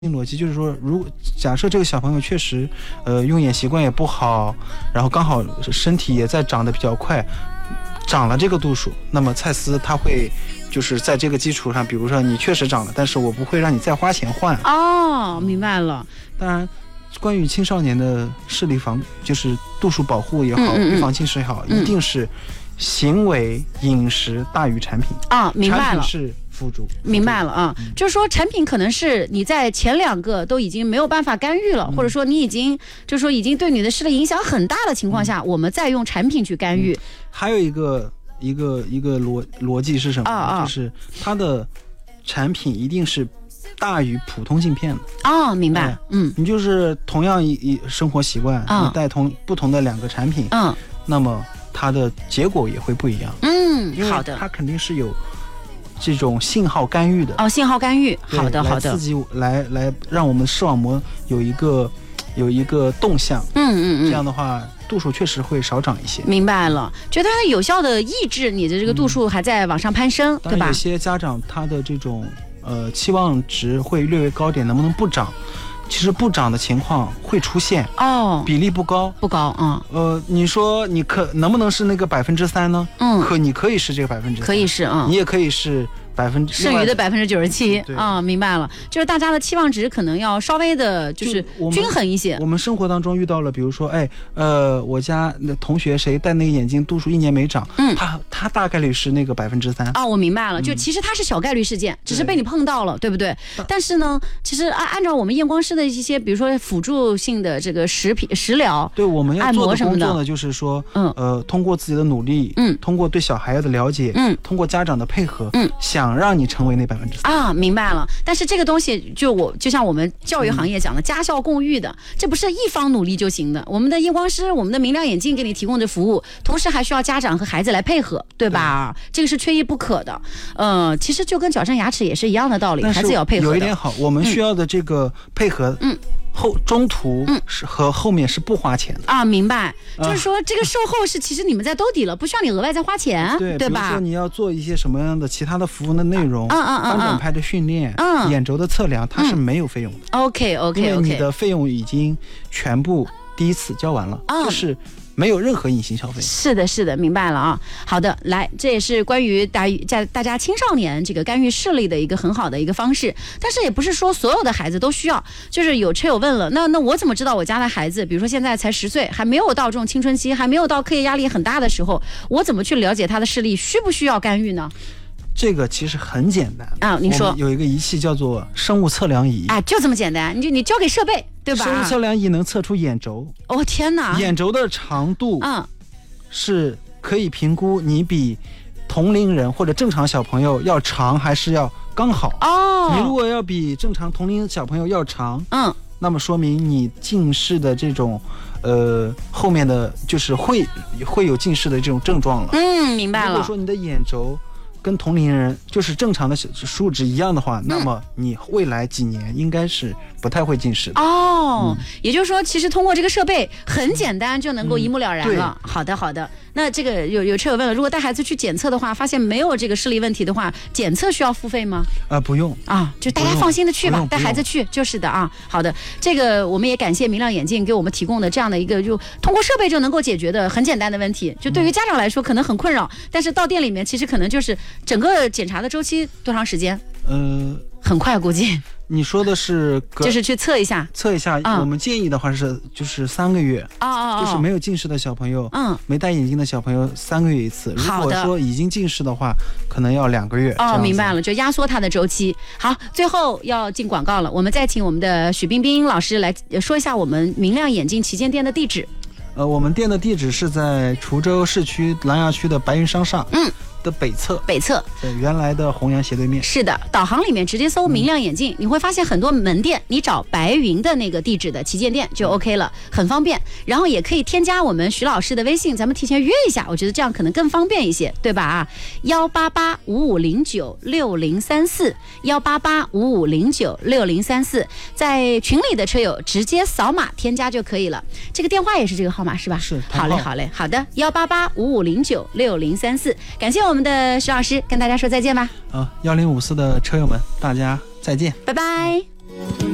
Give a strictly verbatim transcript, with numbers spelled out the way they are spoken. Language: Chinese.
逻辑就是说，如假设这个小朋友确实，呃，用眼习惯也不好，然后刚好身体也在长得比较快，长了这个度数，那么蔡司他会就是在这个基础上，比如说你确实长了，但是我不会让你再花钱换。 哦，明白了。 当然，关于青少年的视力防，就是度数保护也好，嗯嗯嗯预防近视也好，嗯、一定是行为饮食大于产品啊，明白了。 是辅助， 明白了啊，嗯、就是说产品可能是你在前两个都已经没有办法干预了，嗯、或者说你已经就是说已经对你的视力影响很大的情况下，嗯、我们再用产品去干预。嗯、 还有一个一个一个逻逻辑是什么？啊啊就是它的产品一定是大于普通镜片的。 哦，明白。哎、嗯， 你就是同样一一生活习惯，嗯、你带同不同的两个产品，嗯，那么它的结果也会不一样。 嗯，好的， 它肯定是有这种信号干预的。 哦，信号干预，好的好的， 来刺激来来让我们视网膜有一个有一个动向。 嗯嗯嗯， 这样的话度数确实会少长一些。 明白了，觉得它有效的抑制你的这个度数还在往上攀升，嗯、对吧？ 有些家长他的这种呃期望值会略微高点，能不能不长？其实不长的情况会出现哦， 比例不高， 不高，嗯， 呃，你说你可能不能是那个百分之三呢？嗯，可你可以是这个百分之， 可以是啊， 嗯、你也可以是百分之剩余的百分之九十七啊，明白了，就是大家的期望值可能要稍微的，就是均衡一些。 我 们, 我们生活当中遇到了，比如说，哎，呃，我家的同学谁戴那个眼镜度数一年没长，嗯，他他大概率是那个百分之三啊，我明白了，就其实它是小概率事件，嗯、只是被你碰到了，对不对？但是呢，其实按按照我们验光师的一些，比如说辅助性的这个食品食疗， 对，我们要做的工作呢，就是说，嗯，呃，通过自己的努力，嗯，通过对小孩的了解，嗯，通过家长的配合，嗯，想让你成为那百分之三啊，明白了。但是这个东西就我就像我们教育行业讲的，家校共育的，这不是一方努力就行的。我们的验光师，我们的明亮眼镜给你提供的服务，同时还需要家长和孩子来配合，对吧？对，这个是缺一不可的。呃，其实就跟矫正牙齿也是一样的道理，孩子也要配合的。 有一点好，我们需要的这个配合，嗯。后中途是和后面是不花钱的、 嗯、啊，明白，就是说这个售后是其实你们在兜底了，不需要你额外再花钱， 对对吧？ 比如说你要做一些什么样的其他的服务的内容，嗯嗯嗯，翻转拍的训练，嗯，眼轴的测量，它是没有费用的。 OK OK OK， 因为你的费用已经全部第一次交完了，嗯、就是。没有任何隐形消费。 是的，是的，明白了啊。好的，来，这也是关于大家大家青少年这个干预视力的一个很好的一个方式。但是也不是说所有的孩子都需要。就是有车友问了，那那我怎么知道我家的孩子，比如说现在才十岁，还没有到这种青春期，还没有到课业压力很大的时候，我怎么去了解他的视力需不需要干预呢？ 这个其实很简单啊，您说有一个仪器叫做生物测量仪， 啊，就这么简单，你就你交给设备，对吧？ 生物测量仪能测出眼轴， 哦天哪， 眼轴的长度，嗯，是可以评估你比同龄人或者正常小朋友要长还是要刚好哦。你如果要比正常同龄小朋友要长，嗯，那么说明你近视的这种。呃，后面的就是会会有近视的这种症状了。嗯， 明白了。 如果说你的眼轴跟同龄人就是正常的数值一样的话，嗯、那么你未来几年应该是不太会近视的。 哦，嗯、也就是说，其实通过这个设备很简单就能够一目了然了。嗯、好的，好的。那这个有有车友问了，如果带孩子去检测的话，发现没有这个视力问题的话，检测需要付费吗？ 啊、呃，不用啊，就大家放心的去吧，带孩子去就是的啊。好的，这个我们也感谢明亮眼镜给我们提供的这样的一个，就通过设备就能够解决的很简单的问题。就对于家长来说可能很困扰，但是到店里面其实可能就是整个检查的周期多长时间？嗯、呃，很快估计。 你说的是就是去测一下， 测一下。嗯、我们建议的话是就是三个月，哦哦哦，就是没有近视的小朋友，嗯，没戴眼镜的小朋友三个月一次。如果说已经近视的话，可能要两个月。 哦，明白了，就压缩它的周期。好，最后要进广告了，我们再请我们的许冰冰老师来说一下我们明亮眼镜旗舰店的地址。 呃，我们店的地址是在滁州市区琅琊区的白云商厦，嗯。的北侧， 北侧， 在原来的弘阳斜对面。 是的，导航里面直接搜明亮眼镜，嗯、你会发现很多门店，你找白云的那个地址的旗舰店就 OK 了，很方便。然后也可以添加我们徐老师的微信，咱们提前约一下，我觉得这样可能更方便一些，对吧？啊，幺八八五五零九六零三四，幺八八五五零九六零三四，在群里的车友直接扫码添加就可以了。这个电话也是这个号码是吧？ 是。 好嘞，好嘞，好的，幺八八五五零九六零三四，感谢我们。我们的徐老师跟大家说再见吧。 啊，幺零五四的车友们，大家再见， 拜拜。